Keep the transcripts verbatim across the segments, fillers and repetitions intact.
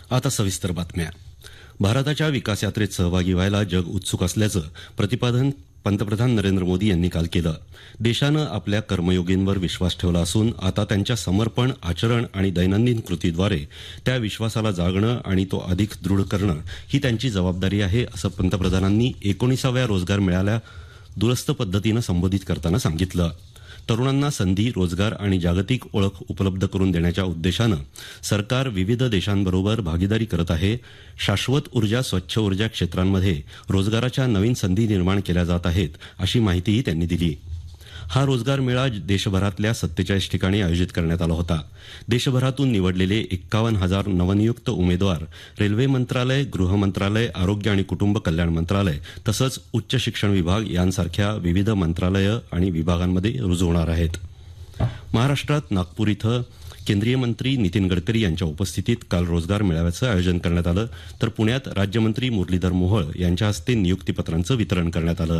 आता सविस्तर बातम्या. भारताच्या विकास यात्रेत सहभागी व्हायला जग उत्सुक असल्याचं प्रतिपादन पंतप्रधान नरेंद्र मोदी यांनी काल केलं. देशानं आपल्या कर्मयोगींवर विश्वास ठेवला असून आता त्यांच्या समर्पण, आचरण आणि दैनंदिन कृतीद्वारे त्या विश्वासाला जागणं आणि तो अधिक दृढ करणं ही त्यांची जबाबदारी आहे, असं पंतप्रधानांनी एकोणीसाव्या रोजगार मेळ्याला दूरस्थ पद्धतीनं संबोधित करताना सांगितलं. तरुणांना संधी, रोजगार आणि जागतिक ओळख उपलब्ध करून देण्याच्या उद्देशानं सरकार विविध देशांबरोबर भागीदारी करत आहे. शाश्वत ऊर्जा, स्वच्छ ऊर्जा क्षेत्रांमध्ये रोजगाराच्या नवीन संधी निर्माण केल्या जात आहेत, अशी माहितीही त्यांनी दिली. हा रोजगार मेळा देशभरातल्या सत्तेचाळीस ठिकाणी आयोजित करण्यात आला होता. देशभरातून निवडलेले एक्कावन्न हजार नवनियुक्त उमेदवार रेल्वे मंत्रालय, गृह मंत्रालय, आरोग्य आणि कुटुंब कल्याण मंत्रालय तसंच उच्च शिक्षण विभाग यांसारख्या विविध मंत्रालयं आणि विभागांमध्ये रुजू होणार आहेत. महाराष्ट्रात नागपूर इथं केंद्रीय मंत्री नितीन गडकरी यांच्या उपस्थितीत काल रोजगार मेळाव्याचं आयोजन करण्यात आलं, तर पुण्यात राज्यमंत्री मुरलीधर मोहोळ यांच्या हस्ते नियुक्तीपत्रांचं वितरण करण्यात आलं.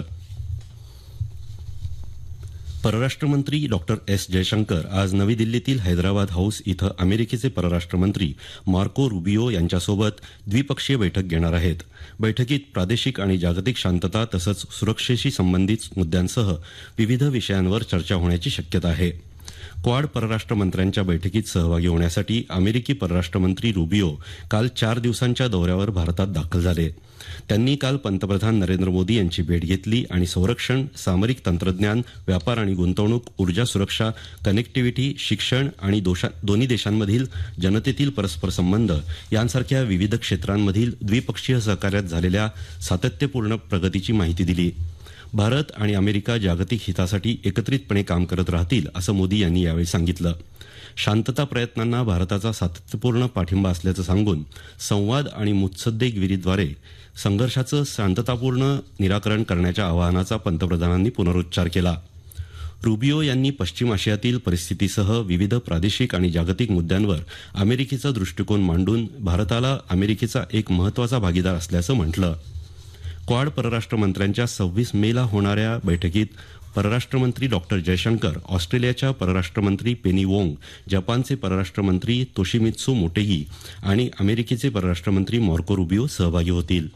परराष्ट्रमंत्री डॉक्टर एस जयशंकर आज नवी दिल्लीतील हैदराबाद हाऊस इथं अमेरिकेचे परराष्ट्रमंत्री मार्को रुबियो यांच्यासोबत द्विपक्षीय बैठक घेणार आहेत. बैठकीत प्रादेशिक आणि जागतिक शांतता तसंच सुरक्षेशी संबंधित मुद्द्यांसह विविध विषयांवर चर्चा होण्याची शक्यता आहे. क्वाड परराष्ट्र मंत्र्यांच्या बैठकीत सहभागी होण्यासाठी अमेरिकी परराष्ट्रमंत्री रुबियो काल चार दिवसांच्या दौऱ्यावर भारतात दाखल झाले. त्यांनी काल पंतप्रधान नरेंद्र मोदी यांची भेट घेतली आणि संरक्षण, सामरिक तंत्रज्ञान, व्यापार आणि गुंतवणूक, ऊर्जा सुरक्षा, कनेक्टिव्हिटी, शिक्षण आणि दोन्ही देशांमधील जनतेतील परस्पर संबंध यांसारख्या विविध क्षेत्रांमधील द्विपक्षीय सहकार्यात झालेल्या सातत्यपूर्ण प्रगतीची माहिती दिली. भारत आणि अमेरिका जागतिक हितासाठी एकत्रितपणे काम करत राहतील, असं मोदी यांनी यावेळी सांगितलं. शांतता प्रयत्नांना भारताचा सातत्यपूर्ण पाठिंबा असल्याचं सांगून संवाद आणि मुत्सद्देगिरीद्वारे संघर्षाचं शांततापूर्ण निराकरण करण्याच्या आवाहनाचा पंतप्रधानांनी पुनरुच्चार केला. रुबियो यांनी पश्चिम आशियातील परिस्थितीसह विविध प्रादेशिक आणि जागतिक मुद्द्यांवर अमेरिकेचा दृष्टिकोन मांडून भारताला अमेरिकेचा एक महत्त्वाचा भागीदार असल्याचं म्हटलं. क्वाड परराष्ट्र मंत्र्यांच्या सव्वीस मेला होणाऱ्या बैठकीत परराष्ट्रमंत्री डॉक्टर जयशंकर, ऑस्ट्रेलियाच्या परराष्ट्रमंत्री पेनी वोंग, जपानचे परराष्ट्रमंत्री तोशिमित्सू मोटेगी आणि अमेरिकेचे परराष्ट्रमंत्री मार्को रुबियो सहभागी होतील.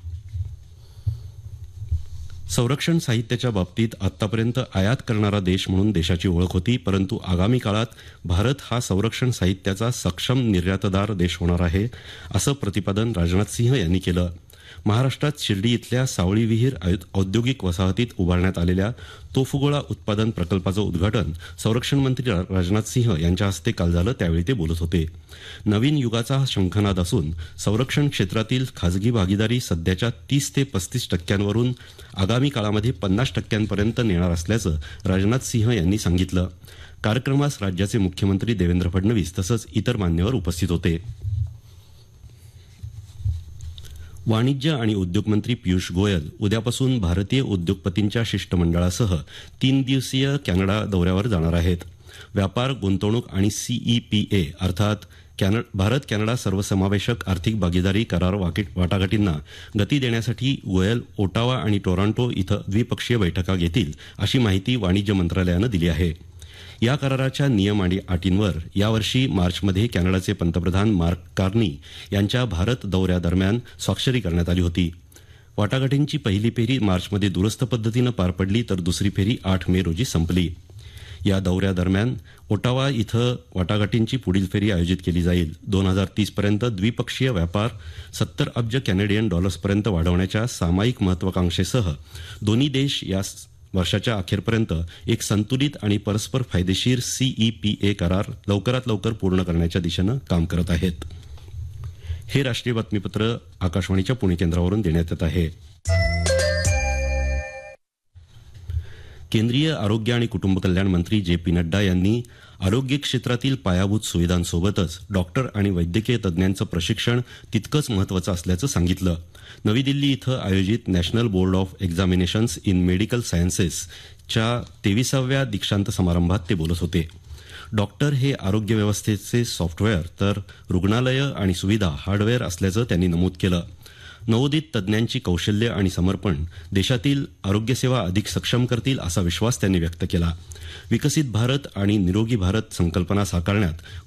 संरक्षण साहित्याच्या बाबतीत आतापर्यंत आयात करणारा देश म्हणून देशाची ओळख होती, परंतु आगामी काळात भारत हा संरक्षण साहित्याचा सक्षम निर्यातदार देश होणार आहे, असं प्रतिपादन राजनाथ सिंह यांनी केलं. महाराष्ट्रात शिर्डी इथल्या सावळी विहीर औद्योगिक वसाहतीत उभारण्यात आलेल्या तोफगोळा उत्पादन प्रकल्पाचं उद्घाटन संरक्षण मंत्री राजनाथ सिंह यांच्या हस्ते काल झालं, त्यावेळी ते बोलत होते. नवीन युगाचा हा शंखनाद असून संरक्षण क्षेत्रातील खाजगी भागीदारी सध्याच्या तीस ते पस्तीस टक्क्यांवरून आगामी काळामध्ये पन्नास टक्क्यांपर्यंत नेणार असल्याचं राजनाथ सिंह यांनी सांगितलं. कार्यक्रमास राज्याचे मुख्यमंत्री देवेंद्र फडणवीस तसंच इतर मान्यवर उपस्थित होते. वाणिज्य आणि उद्योग मंत्री पियुष गोयल उद्यापासून भारतीय उद्योगपतींच्या शिष्टमंडळासह तीन दिवसीय कॅनडा दौऱ्यावर जाणार आहेत. व्यापार, गुंतवणूक आणि सीईपीए अर्थात भारत कॅनडा सर्वसमावेशक आर्थिक भागीदारी करार वाटाघाटींना गती देण्यासाठी गोयल ओटावा आणि टोरंटो इथं द्विपक्षीय बैठका घेतील, अशी माहिती वाणिज्य मंत्रालयानं दिली आहे. या कराराच्या नियम आणि अटींवर यावर्षी मार्चमध्ये कॅनडाचे पंतप्रधान मार्क कार्नी यांच्या भारत दौऱ्यादरम्यान स्वाक्षरी करण्यात आली होती. वाटाघाटींची पहिली फेरी मार्चमध्ये दूरस्थ पद्धतीनं पार पडली, तर दुसरी फेरी आठ मे रोजी संपली. या दौऱ्यादरम्यान ओटावा इथं वाटाघाटींची पुढील फेरी आयोजित केली जाईल. दोन हजार तीसपर्यंत द्विपक्षीय व्यापार सत्तर अब्ज कॅनेडियन डॉलर्सपर्यंत वाढवण्याच्या सामायिक महत्वाकांक्षेसह दोन्ही देश या वर्षाच्या अखेरपर्यंत एक संतुलित आणि परस्पर फायदेशीर सीईपीए करार लवकरात लवकर पूर्ण करण्याच्या दिशेनं काम करत आहेत. हे राष्ट्रीय बातमीपत्र आकाशवाणीच्या पुणे केंद्रावरून देण्यात येत आहे. केंद्रीय आरोग्य आणि कुटुंब कल्याण मंत्री जे पी नड्डा यांनी आरोग्य क्षेत्रातील पायाभूत सुविधांसोबतच डॉक्टर आणि वैद्यकीय तज्ज्ञांचं प्रशिक्षण तितकंच महत्त्वाचं असल्याचं सांगितलं. नवी दिल्ली इथं आयोजित national board of examinations in medical सायन्सेसच्या तेविसाव्या दीक्षांत समारंभात ते बोलत होते. डॉक्टर हे आरोग्य व्यवस्थेचे सॉफ्टवेअर तर रुग्णालयं आणि सुविधा हार्डवेअर असल्याचं त्यांनी नमूद केलं. नवोदित तज्ज्ञांची कौशल्य आणि समर्पण देशातील आरोग्यसेवा अधिक सक्षम करतील, असा विश्वास त्यांनी व्यक्त केला. विकसित भारत आणि निरोगी भारत संकल्पना साकारण्यात